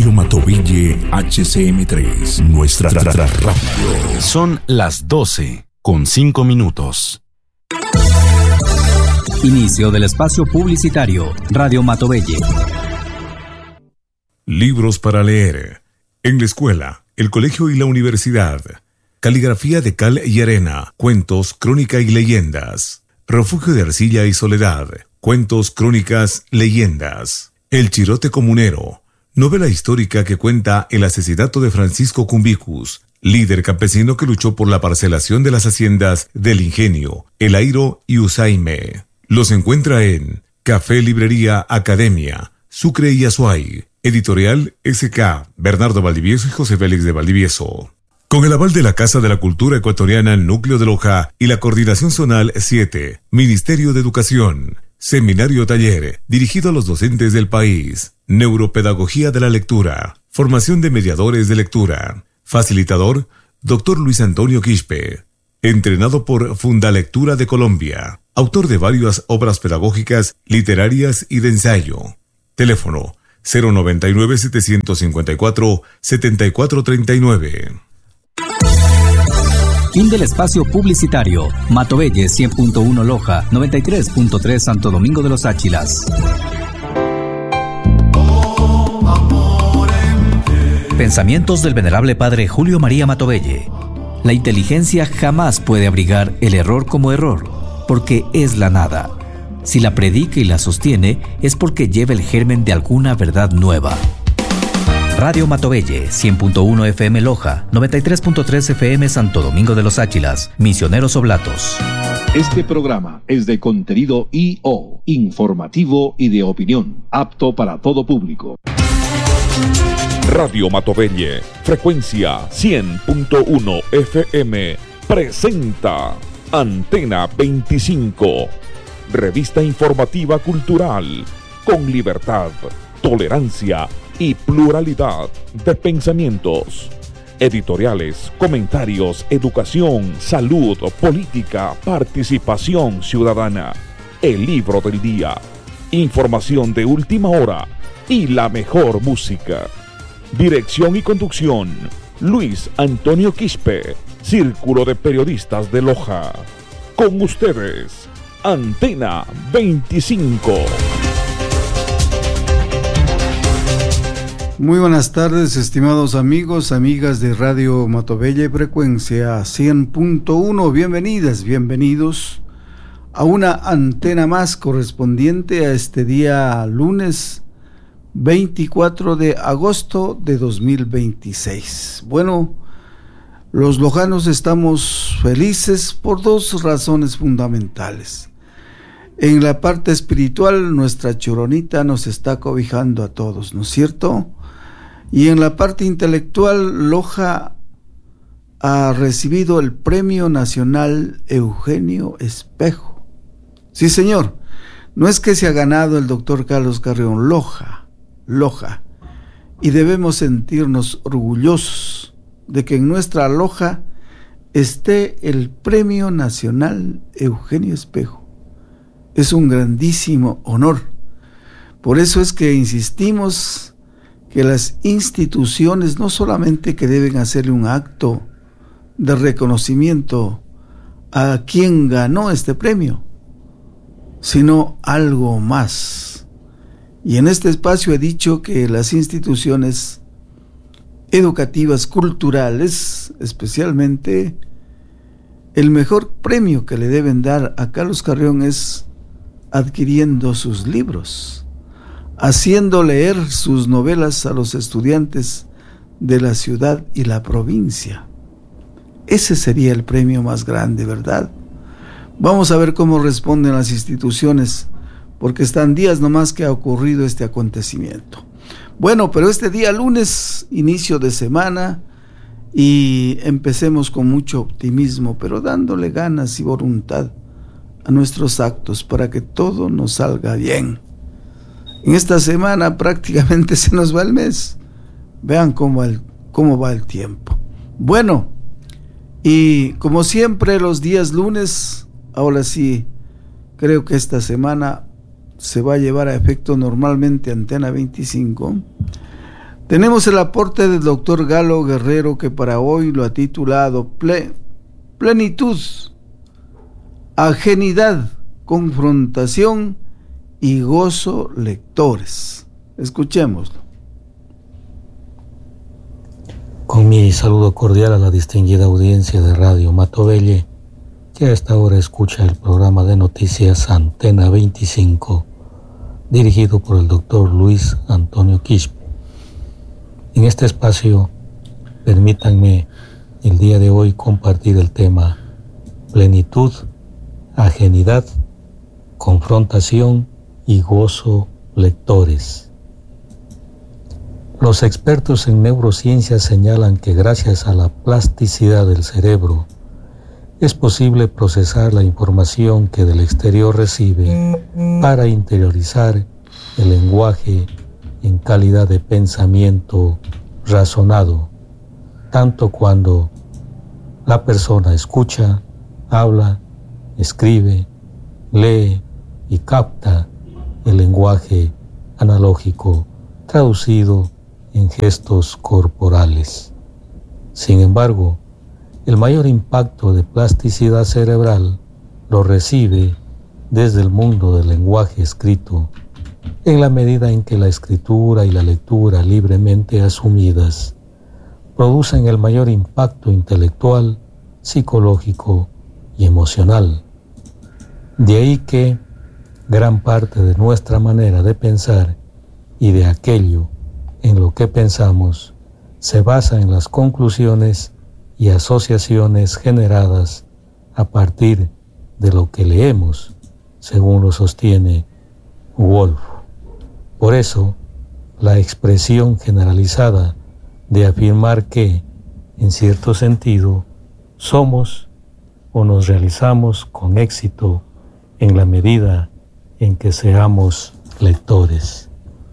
Radio Matovelle HCM3, nuestra radio. Son las 12:05. Inicio del espacio publicitario. Radio Matovelle. Libros para leer. En la escuela, el colegio y la universidad. Caligrafía de cal y arena. Cuentos, crónica y leyendas. Refugio de arcilla y soledad. Cuentos, crónicas, leyendas. El chirote comunero. Novela histórica que cuenta el asesinato de Francisco Cumbicus, líder campesino que luchó por la parcelación de las haciendas del Ingenio, El Airo y Usaime. Los encuentra en Café Librería Academia, Sucre y Azuay. Editorial SK, Bernardo Valdivieso y José Félix de Valdivieso. Con el aval de la Casa de la Cultura Ecuatoriana Núcleo de Loja y la Coordinación Zonal 7, Ministerio de Educación. Seminario taller, dirigido a los docentes del país. Neuropedagogía de la lectura. Formación de mediadores de lectura. Facilitador, Dr. Luis Antonio Quispe. Entrenado por Fundalectura de Colombia. Autor de varias obras pedagógicas, literarias y de ensayo. Teléfono 099-754-7439. Fin del espacio publicitario. Matovelle 100.1 Loja, 93.3 Santo Domingo de los Áchilas. Pensamientos del venerable padre Julio María Matovelle. La inteligencia jamás puede abrigar el error como error, porque es la nada. Si la predica y la sostiene, es porque lleva el germen de alguna verdad nueva. Radio Matovelle, 100.1 FM Loja, 93.3 FM Santo Domingo de los Áchilas, Misioneros Oblatos. Este programa es de contenido I.O., informativo y de opinión, apto para todo público. Radio Matovelle, frecuencia 100.1 FM, presenta Antena 25, revista informativa cultural, con libertad, tolerancia y pluralidad de pensamientos. Editoriales, comentarios, educación, salud, política, participación ciudadana, el libro del día, información de última hora y la mejor música. Dirección y conducción, Luis Antonio Quispe, Círculo de Periodistas de Loja. Con ustedes, Antena 25. Muy buenas tardes, estimados amigos, amigas de Radio Matovelle, frecuencia 100.1. Bienvenidas, bienvenidos a una antena más correspondiente a este día lunes 24 de agosto de 2026. Bueno, los lojanos estamos felices por dos razones fundamentales. En la parte espiritual, nuestra Choronita nos está cobijando a todos, ¿no es cierto? Y en la parte intelectual, Loja ha recibido el Premio Nacional Eugenio Espejo. Sí, señor, no es que se ha ganado el doctor Carlos Carrión, Loja. Y debemos sentirnos orgullosos de que en nuestra Loja esté el Premio Nacional Eugenio Espejo. Es un grandísimo honor. Por eso es que insistimos que las instituciones no solamente que deben hacerle un acto de reconocimiento a quien ganó este premio, sino algo más. Y en este espacio he dicho que las instituciones educativas, culturales, especialmente, el mejor premio que le deben dar a Carlos Carrión es adquiriendo sus libros, haciendo leer sus novelas a los estudiantes de la ciudad y la provincia. Ese sería el premio más grande, ¿verdad? Vamos a ver cómo responden las instituciones, porque están días nomás que ha ocurrido este acontecimiento. Bueno, pero este día lunes, inicio de semana, y empecemos con mucho optimismo, pero dándole ganas y voluntad a nuestros actos para que todo nos salga bien. En esta semana prácticamente se nos va el mes. Vean cómo va el tiempo. Bueno, y como siempre los días lunes, ahora sí, creo que esta semana se va a llevar a efecto normalmente Antena 25. Tenemos el aporte del doctor Galo Guerrero, que para hoy lo ha titulado Plenitud, Ajenidad, Confrontación y Gozo Lectores. Escuchémoslo. Con mi saludo cordial a la distinguida audiencia de Radio Matovelle, que a esta hora escucha el programa de noticias Antena 25, dirigido por el doctor Luis Antonio Quispe. En este espacio, permítanme el día de hoy compartir el tema Plenitud, Ajenidad, Confrontación y Gozo Lectores. Los expertos en neurociencias señalan que gracias a la plasticidad del cerebro es posible procesar la información que del exterior recibe para interiorizar el lenguaje en calidad de pensamiento razonado, tanto cuando la persona escucha, habla, escribe, lee y capta el lenguaje analógico traducido en gestos corporales. Sin embargo, el mayor impacto de plasticidad cerebral lo recibe desde el mundo del lenguaje escrito, en la medida en que la escritura y la lectura libremente asumidas producen el mayor impacto intelectual, psicológico y emocional. De ahí que gran parte de nuestra manera de pensar y de aquello en lo que pensamos se basa en las conclusiones y asociaciones generadas a partir de lo que leemos, según lo sostiene Wolf. Por eso, la expresión generalizada de afirmar que, en cierto sentido, somos o nos realizamos con éxito en la medida en que seamos lectores.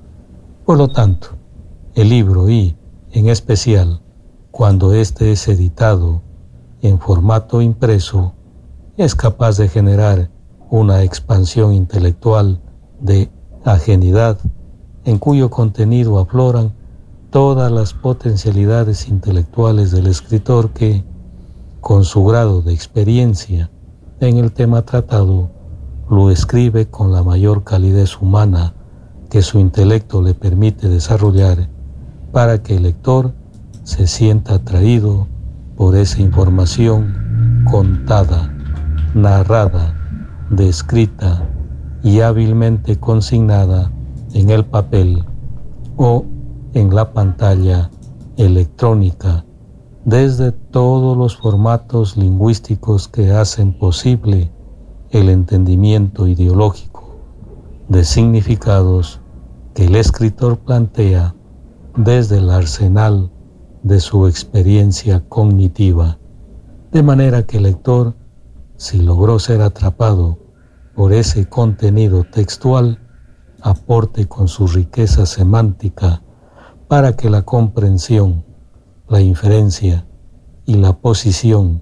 Por lo tanto, el libro y, en especial, cuando éste es editado en formato impreso, es capaz de generar una expansión intelectual de ajenidad en cuyo contenido afloran todas las potencialidades intelectuales del escritor que, con su grado de experiencia en el tema tratado, lo escribe con la mayor calidez humana que su intelecto le permite desarrollar para que el lector se sienta atraído por esa información contada, narrada, descrita y hábilmente consignada en el papel o en la pantalla electrónica desde todos los formatos lingüísticos que hacen posible el entendimiento ideológico de significados que el escritor plantea desde el arsenal de su experiencia cognitiva, de manera que el lector, si logró ser atrapado por ese contenido textual, aporte con su riqueza semántica para que la comprensión, la inferencia y la posición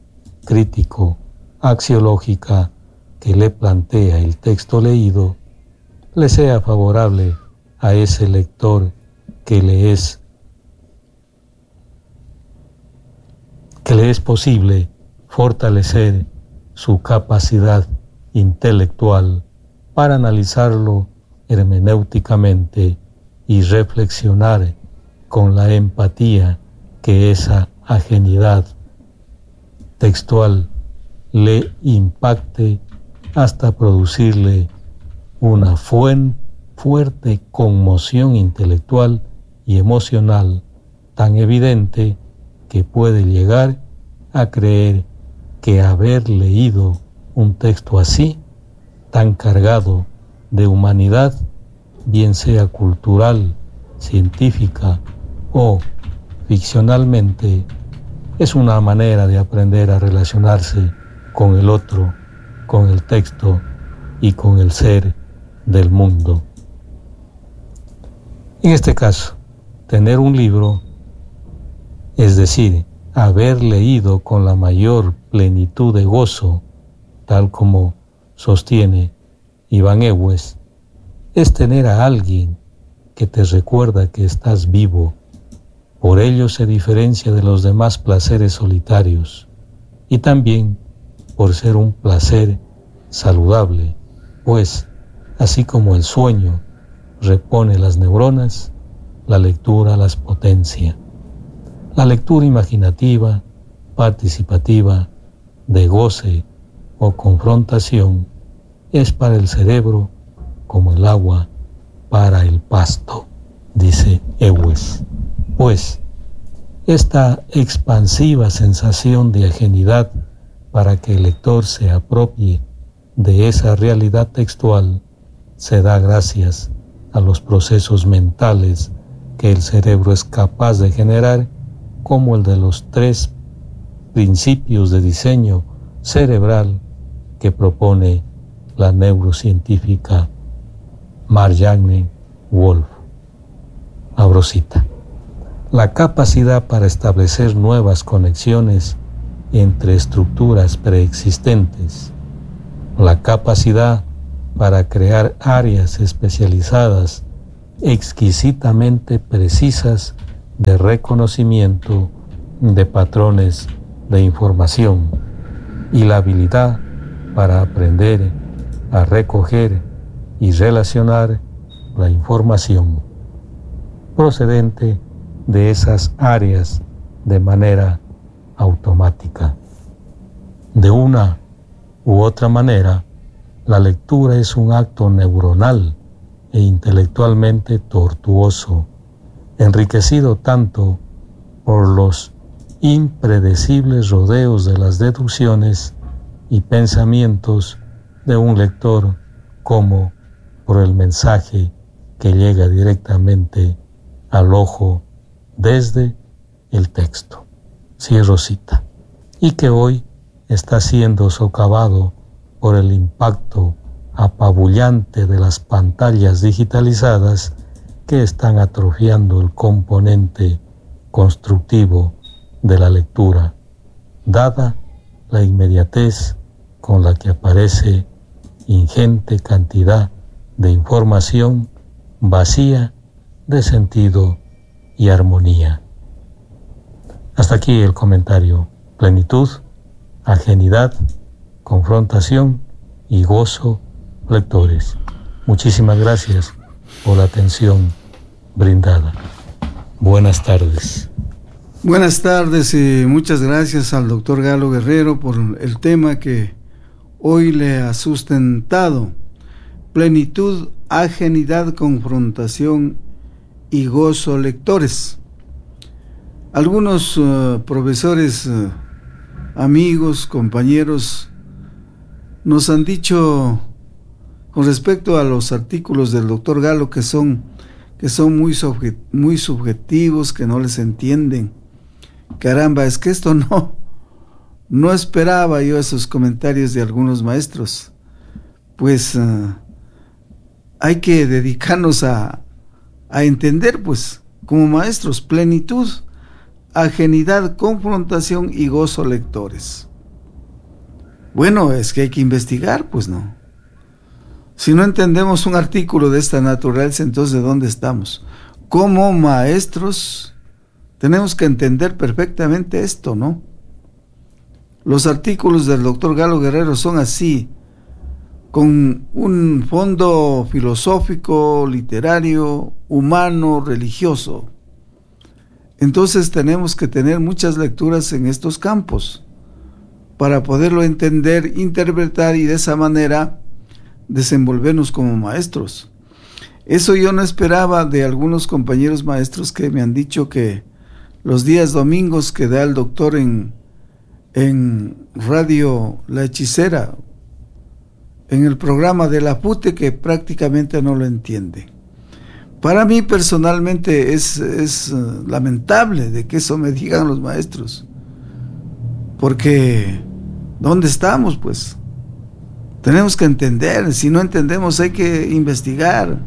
crítico-axiológica que le plantea el texto leído le sea favorable a ese lector que le es posible fortalecer su capacidad intelectual para analizarlo hermenéuticamente y reflexionar con la empatía que esa ajenidad textual le impacte hasta producirle una fuerte conmoción intelectual y emocional tan evidente que puede llegar a creer que haber leído un texto así, tan cargado de humanidad, bien sea cultural, científica o ficcionalmente, es una manera de aprender a relacionarse con el otro, con el texto y con el ser del mundo. En este caso, tener un libro, es decir, haber leído con la mayor plenitud de gozo, tal como sostiene Iván Ewes, es tener a alguien que te recuerda que estás vivo Por ello se diferencia de los demás placeres solitarios y también por ser un placer saludable, pues, así como el sueño repone las neuronas, la lectura las potencia. La lectura imaginativa, participativa, de goce o confrontación es para el cerebro como el agua para el pasto, dice Ewes. Pues, esta expansiva sensación de ajenidad para que el lector se apropie de esa realidad textual se da gracias a los procesos mentales que el cerebro es capaz de generar, como el de los 3 principios de diseño cerebral que propone la neurocientífica Marjane Wolf. Abro cita. La capacidad para establecer nuevas conexiones entre estructuras preexistentes, la capacidad para crear áreas especializadas exquisitamente precisas de reconocimiento de patrones de información y la habilidad para aprender a recoger y relacionar la información procedente de esas áreas de manera automática. De una u otra manera, la lectura es un acto neuronal e intelectualmente tortuoso, enriquecido tanto por los impredecibles rodeos de las deducciones y pensamientos de un lector como por el mensaje que llega directamente al ojo desde el texto. Cierro cita. Y que hoy está siendo socavado por el impacto apabullante de las pantallas digitalizadas que están atrofiando el componente constructivo de la lectura, dada la inmediatez con la que aparece ingente cantidad de información vacía de sentido y armonía. Hasta aquí el comentario. Plenitud, ajenidad, confrontación y gozo, lectores. Muchísimas gracias por la atención brindada. Buenas tardes. Buenas tardes y muchas gracias al doctor Galo Guerrero por el tema que hoy le ha sustentado. Plenitud, ajenidad, confrontación y gozo, lectores. Algunos profesores, amigos, compañeros, nos han dicho con respecto a los artículos del doctor Galo que son muy subjetivos, que no les entienden. Caramba, es que esto no esperaba yo esos comentarios de algunos maestros. Pues hay que dedicarnos a entender, pues, como maestros, plenitud, ajenidad, confrontación y gozo, lectores. Bueno, es que hay que investigar, pues no. Si no entendemos un artículo de esta naturaleza, entonces ¿de dónde estamos? Como maestros tenemos que entender perfectamente esto, ¿no? Los artículos del doctor Galo Guerrero son así, con un fondo filosófico, literario, humano, religioso. Entonces tenemos que tener muchas lecturas en estos campos para poderlo entender, interpretar y de esa manera desenvolvernos como maestros. Eso yo no esperaba de algunos compañeros maestros que me han dicho que los días domingos que da el doctor en Radio La Hechicera, en el programa de la PUTE, que prácticamente no lo entiende. Para mí personalmente es lamentable de que eso me digan los maestros, porque ¿dónde estamos? Pues tenemos que entender. Si no entendemos hay que investigar.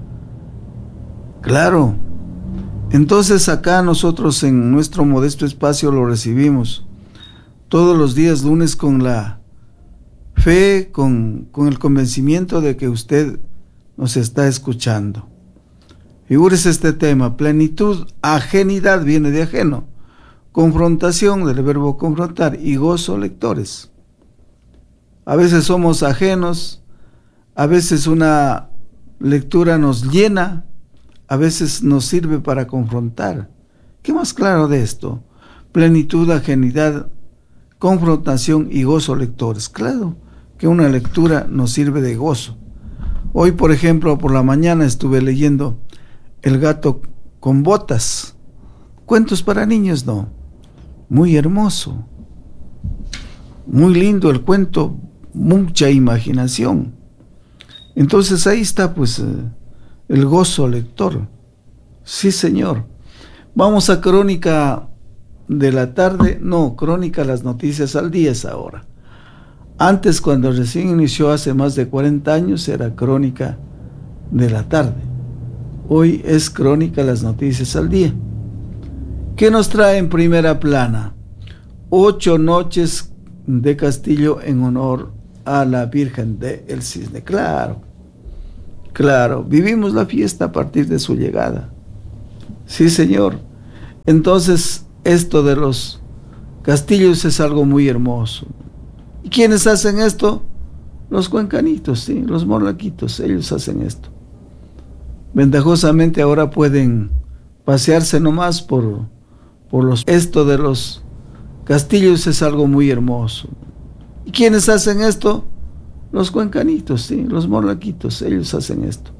Claro. Entonces acá nosotros en nuestro modesto espacio lo recibimos todos los días lunes con la fe, con el convencimiento de que usted nos está escuchando. Figúrese este tema: plenitud, ajenidad, viene de ajeno, confrontación, del verbo confrontar, y gozo, lectores. A veces somos ajenos, a veces una lectura nos llena, a veces nos sirve para confrontar. ¿Qué más claro de esto? Plenitud, ajenidad, confrontación y gozo, lectores. Claro que una lectura nos sirve de gozo. Hoy, por ejemplo, por la mañana estuve leyendo El gato con botas. Cuentos para niños, ¿no? Muy hermoso, muy lindo el cuento, mucha imaginación. Entonces ahí está pues el gozo lector. Sí, señor. Vamos a Crónica de la tarde. No, Crónica las noticias al día es ahora. Antes, cuando recién inició hace más de 40 años, era Crónica de la tarde. Hoy es Crónica las noticias al día. ¿Qué nos trae en primera plana? 8 noches de castillo en honor a la Virgen del Cisne. Claro, vivimos la fiesta a partir de su llegada. Sí, señor. Entonces, esto de los castillos es algo muy hermoso. ¿Y quiénes hacen esto? Los cuencanitos, sí, los morlaquitos, ellos hacen esto. Ventajosamente ahora pueden pasearse nomás por esto de los castillos es algo muy hermoso. ¿Y quiénes hacen esto? Los cuencanitos, sí, los morlaquitos, ellos hacen esto.